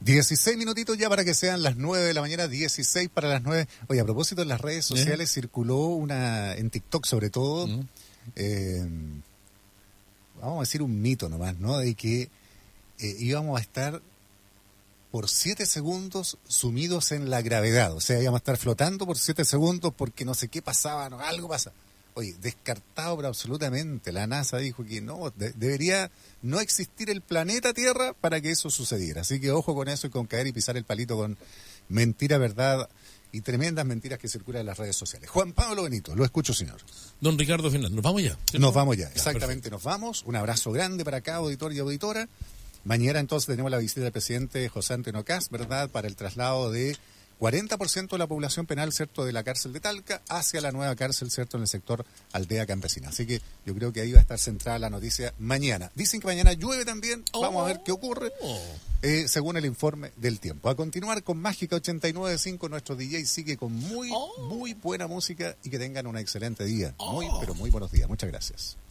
16 minutitos ya para que sean las 9 de la mañana, 16 para las 9. Oye, a propósito, en las redes sociales circuló en TikTok sobre todo, vamos a decir un mito nomás, ¿no? De que íbamos a estar por 7 segundos sumidos en la gravedad. O sea, íbamos a estar flotando por 7 segundos porque no sé qué pasaba, ¿no? Algo pasa. Oye, descartado pero absolutamente. La NASA dijo que no, debería no existir el planeta Tierra para que eso sucediera. Así que ojo con eso y con caer y pisar el palito con mentira, verdad y tremendas mentiras que circulan en las redes sociales. Juan Pablo Benito, lo escucho, señor. Don Ricardo Fernández, ¿nos vamos ya? ¿Cierto? Nos vamos ya, exactamente, perfecto. nos vamos. Un abrazo grande para acá, auditor y auditora. Mañana entonces tenemos la visita del presidente José Antonio Kast, ¿verdad?, para el traslado de 40% de la población penal, ¿cierto?, de la cárcel de Talca hacia la nueva cárcel, ¿cierto?, en el sector Aldea Campesina. Así que yo creo que ahí va a estar centrada la noticia mañana. Dicen que mañana llueve también, vamos a ver qué ocurre, según el informe del tiempo. A continuar con Mágica 89.5, nuestro DJ sigue con muy buena música y que tengan un excelente día. Muy, pero muy buenos días. Muchas gracias.